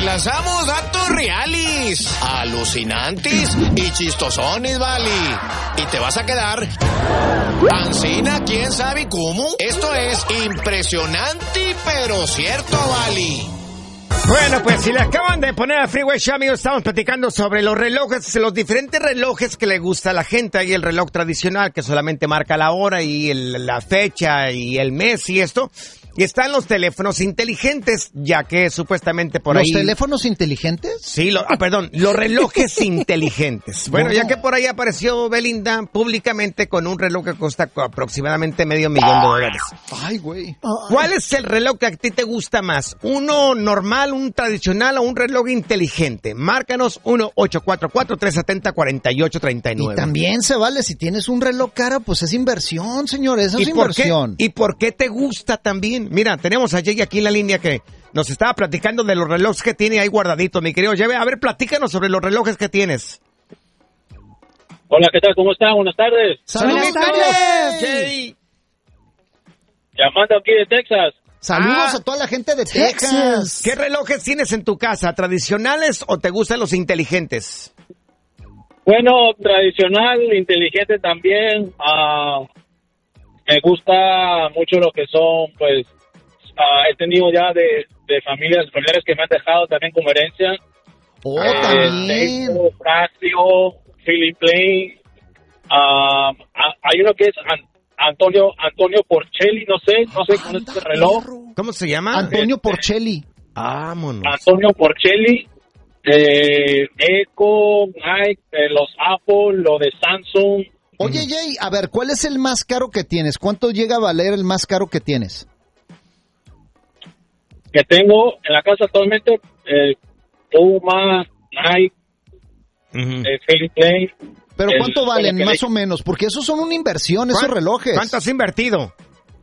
lanzamos datos reales, alucinantes y chistosones, vale. Y te vas a quedar pancina, quién sabe cómo. Esto es impresionante, pero cierto, vale. Bueno, pues si le acaban de poner a Freeway Show, amigos, estamos platicando sobre los relojes, los diferentes relojes que le gusta a la gente. Hay el reloj tradicional que solamente marca la hora y la fecha y el mes y esto. Y están los teléfonos inteligentes, ya que supuestamente por ahí... ¿Los teléfonos inteligentes? Sí, los relojes inteligentes. Bueno, ya que por ahí apareció Belinda públicamente con un reloj que cuesta aproximadamente $500,000. Ay, güey. ¿Cuál es el reloj que a ti te gusta más? ¿Uno normal, un tradicional o un reloj inteligente? Márcanos 1-844-370-4839. Y también se vale, si tienes un reloj caro, pues es inversión, señor, eso es inversión. ¿Y por qué te gusta también? Mira, tenemos a Jay aquí en la línea que nos estaba platicando de los relojes que tiene ahí guardaditos, mi querido Jay. A ver, platícanos sobre los relojes que tienes. Hola, ¿qué tal? ¿Cómo están? Buenas tardes. ¡Buenas tardes, Jay! Llamando aquí de Texas. Saludos a toda la gente de Texas. ¿Qué relojes tienes en tu casa? ¿Tradicionales o te gustan los inteligentes? Bueno, tradicional, inteligente también. Me gusta mucho lo que son, pues, he tenido ya de familiares que me han dejado también como herencia. También. Casio, Philip Plein. Hay uno que es Antonio Porcelli, no sé con este reloj. ¿Cómo se llama? Antonio Porcelli. Vámonos. Antonio Porcelli, Eco, Nike, los Apple, lo de Samsung. Oye, Jay, a ver, ¿cuál es el más caro que tienes? ¿Cuánto llega a valer el más caro que tienes? Que tengo en la casa actualmente, Puma, Nike, Philip Plein. ¿Pero cuánto valen, más o menos? Porque esos son una inversión, esos relojes. ¿Cuánto has invertido?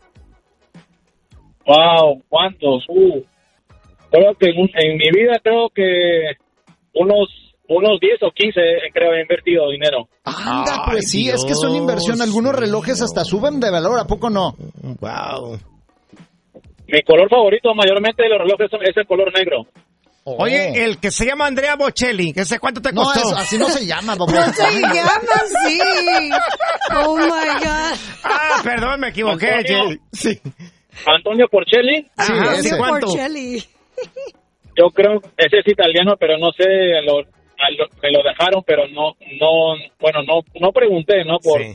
Wow, ¿cuántos? Creo que en mi vida creo que unos 10 o 15 creo he invertido dinero. Anda, pues sí, Dios, es que son inversión. Algunos relojes hasta suben de valor, ¿a poco no? Wow. Mi color favorito mayormente de los relojes es el color negro. Oye, el que se llama Andrea Bocelli, ¿ese cuánto te costó? No, así no se llama, No se llama así. Oh my God. Perdón, me equivoqué. Sí. Antonio Porcelli. Sí, Antonio ¿cuánto? Porcelli. Yo creo, ese es italiano, pero no sé, me lo dejaron, pero no pregunté, ¿no? Por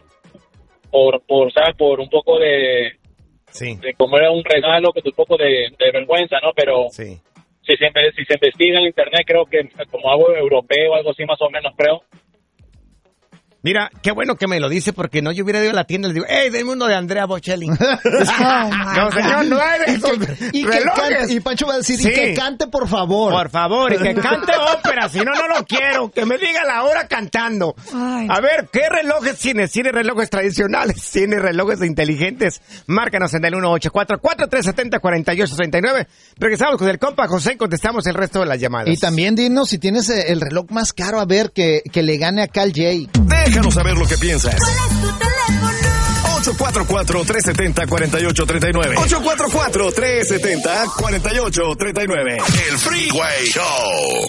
un poco de como era un regalo, que un poco de vergüenza, ¿no? Pero sí. Si se investiga en internet, creo que como algo europeo, algo así más o menos, creo. Mira, qué bueno que me lo dice, porque no, yo hubiera ido a la tienda y le digo, ¡ey, denme uno de Andrea Bocelli! No, señor, no hay de esos relojes. Y Pancho va a decir, y que cante, por favor. Por favor, y que cante ópera, si no, no lo quiero. Que me diga la hora cantando. Ay. A ver, ¿qué relojes tienes? ¿Tienes relojes tradicionales? ¿Tienes relojes inteligentes? Márcanos en el 1-844-370-4839. Regresamos con el compa José y contestamos el resto de las llamadas. Y también dinos si tienes el reloj más caro, a ver, que le gane acá al Jay. Déjanos saber lo que piensas. ¿Cuál es tu teléfono? 844-370-4839. 844-370-4839. El Freeway Show.